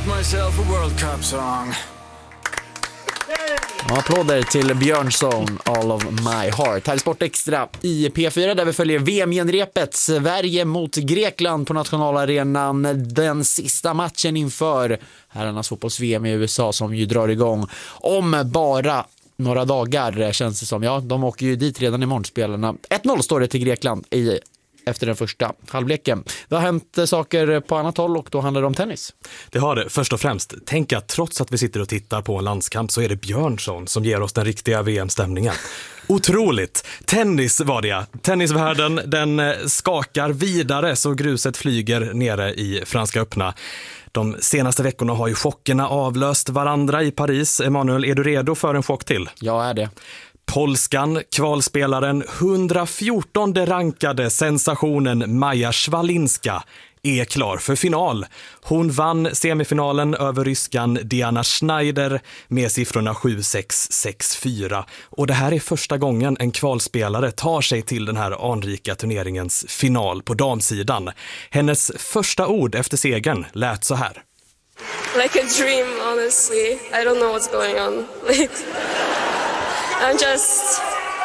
wrote myself a World Cup song. Applåder till Björnsson, All of My Heart. Här är Sport Extra i P4 där vi följer VM-genrepet Sverige mot Grekland på nationalarenan. Den sista matchen inför herrarnas fotbolls-VM i USA som ju drar igång om bara några dagar, känns det som. Ja, de åker ju dit redan imorgon, spelarna. 1-0 står det till Grekland efter den första halvleken. Det har hänt saker på annat håll och då handlar det om tennis. Det har det, först och främst. Tänk att trots att vi sitter och tittar på en landskamp så är det Björnsson som ger oss den riktiga VM-stämningen. Otroligt! Tennis var det, ja. Tennisvärlden, den skakar vidare så gruset flyger nere i Franska öppna. De senaste veckorna har ju chockerna avlöst varandra i Paris. Emanuel, är du redo för en chock till? Jag är det. Polskan, kvalspelaren, 114 rankade sensationen Maja Svalinska är klar för final. Hon vann semifinalen över ryskan Diana Schneider med siffrorna 7-6, 6-4. Och det här är första gången en kvalspelare tar sig till den här anrika turneringens final på damsidan. Hennes första ord efter segern lät så här. Like a dream, honestly. I don't know what's going on. I'm just...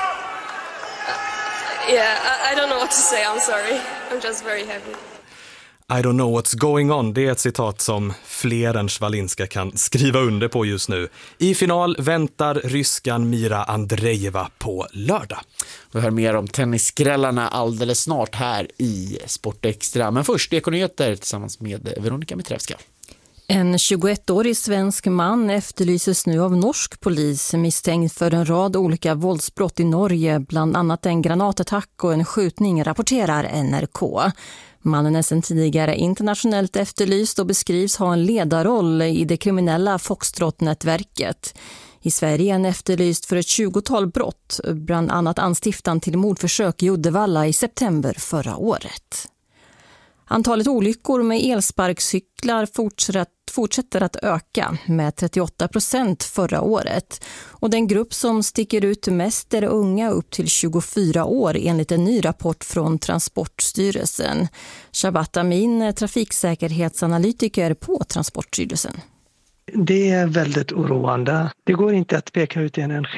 I don't know what to say, I'm sorry. I'm just very happy. I don't know what's going on, det är ett citat som fler än Svalinska kan skriva under på just nu. I final väntar ryskan Mira Andreeva på lördag. Vi hör mer om tennisskrällarna alldeles snart här i Sport Extra. Men först Ekonyheter tillsammans med Veronica Mitrevska. En 21-årig svensk man efterlyses nu av norsk polis misstänkt för en rad olika våldsbrott i Norge, bland annat en granatattack och en skjutning, rapporterar NRK. Mannen är sedan tidigare internationellt efterlyst och beskrivs ha en ledarroll i det kriminella Foxtrot-nätverket. I Sverige är han efterlyst för ett 20-tal brott, bland annat anstiftan till mordförsök i Uddevalla i september förra året. Antalet olyckor med elsparkcyklar fortsätter att öka med 38% förra året. Och den grupp som sticker ut mest är unga upp till 24 år enligt en ny rapport från Transportstyrelsen. Shabat Amin, trafiksäkerhetsanalytiker på Transportstyrelsen. Det är väldigt oroande. Det går inte att peka ut en